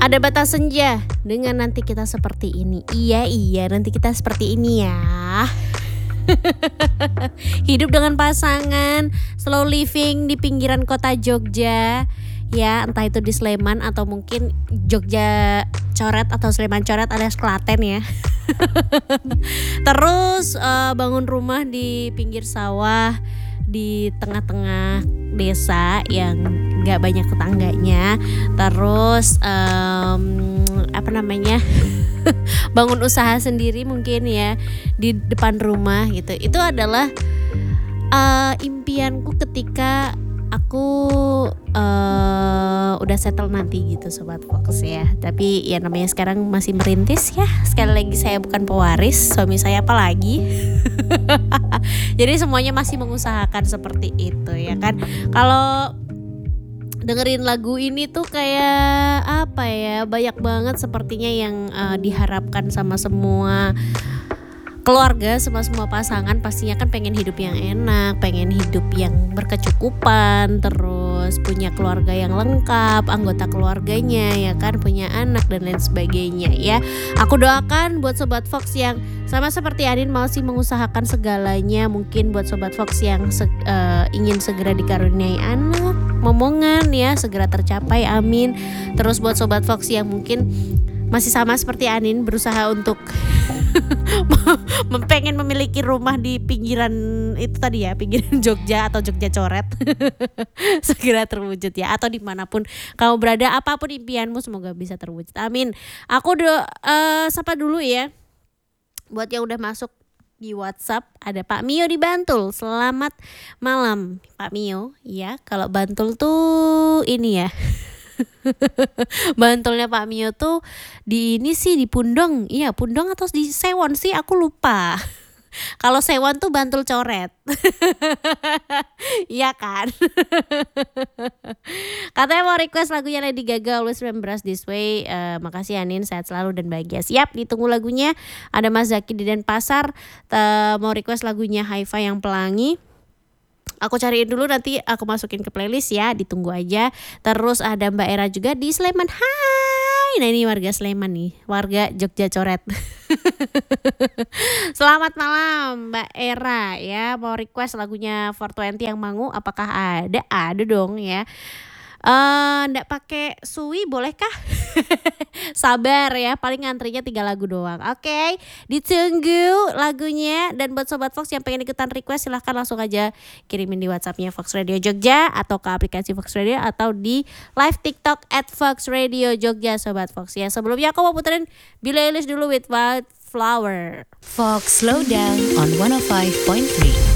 Ada batas senja dengan nanti kita seperti ini. Iya, nanti kita seperti ini ya. Hidup dengan pasangan, slow living di pinggiran kota Jogja. Ya, entah itu di Sleman atau mungkin Jogja Coret atau Sleman Coret alias Klaten ya. Terus bangun rumah di pinggir sawah di tengah-tengah desa yang nggak banyak tetangganya. Terus bangun usaha sendiri mungkin ya di depan rumah gitu. Itu adalah impianku ketika aku udah settle nanti gitu Sobat Fox ya. Tapi ya namanya sekarang masih merintis ya. Sekali lagi saya bukan pewaris, suami saya apalagi. Jadi semuanya masih mengusahakan seperti itu ya kan. Kalau dengerin lagu ini tuh kayak apa ya, banyak banget sepertinya yang diharapkan sama semua keluarga, sama semua pasangan pastinya kan pengen hidup yang enak, pengen hidup yang berkecukupan, terus punya keluarga yang lengkap, anggota keluarganya ya kan, punya anak dan lain sebagainya ya. Aku doakan buat Sobat Fox yang sama seperti Anin masih mengusahakan segalanya, mungkin buat Sobat Fox yang ingin segera dikaruniai anak, momongan ya, segera tercapai, amin. Terus buat Sobat Fox yang mungkin masih sama seperti Anin berusaha untuk pengen memiliki rumah di pinggiran itu tadi ya, pinggiran Jogja atau Jogja Coret. Segera terwujud ya, atau dimanapun kamu berada, apapun impianmu semoga bisa terwujud, amin. Aku sapa dulu ya buat yang udah masuk di WhatsApp. Ada Pak Mio di Bantul. Selamat malam Pak Mio ya. Kalau Bantul tuh ini ya, Bantulnya Pak Mio tuh di ini sih, di Pundong. Iya, Pundong atau di Sewon sih, aku lupa. Kalau Sewon tuh Bantul Coret. Iya kan? Katanya mau request lagunya Lady Gaga, Always Remember Us This Way. Makasih Anin, sehat selalu dan bahagia. Siap, ditunggu lagunya. Ada Mas Zaki di Denpasar, mau request lagunya Hi-Fi yang Pelangi. Aku cariin dulu, nanti aku masukin ke playlist ya, ditunggu aja. Terus ada Mbak Era juga di Sleman. Hai, nah ini warga Sleman nih, warga Jogja Coret. Selamat malam Mbak Era ya, mau request lagunya 420 yang Mangu, apakah ada? Ada dong ya. Nggak pakai suwi bolehkah? Sabar ya, paling ngantrinya 3 lagu doang. Oke, ditunggu lagunya. Dan buat Sobat Fox yang pengen ikutan request, silahkan langsung aja kirimin di WhatsAppnya Fox Radio Jogja, atau ke aplikasi Fox Radio, atau di live TikTok @Fox Radio Jogja Sobat Fox ya. Sebelumnya aku mau puterin Billie Eilish dulu with Wildflower. Fox Slow Down on 105.3.